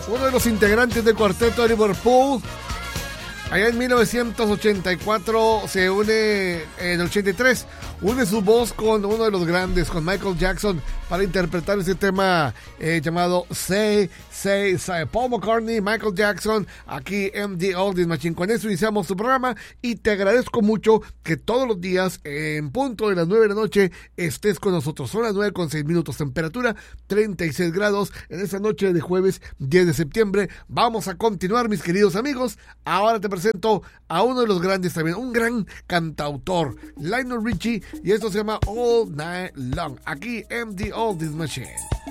uno de los integrantes del cuarteto de Liverpool. Allá en 1984 se une, en 83, une su voz con uno de los grandes, con Michael Jackson, para interpretar ese tema llamado Say, Say, Say. Paul McCartney, Michael Jackson, aquí en The Oldies Machine. Con eso iniciamos tu programa y te agradezco mucho que todos los días, en punto de las 9 de la noche, estés con nosotros. Son las 9:06, temperatura 36 grados en esta noche de jueves 10 de septiembre. Vamos a continuar, mis queridos amigos. Ahora te presento a uno de los grandes también, un gran cantautor, Lionel Richie, y esto se llama All Night Long, aquí en The Oldies Machine.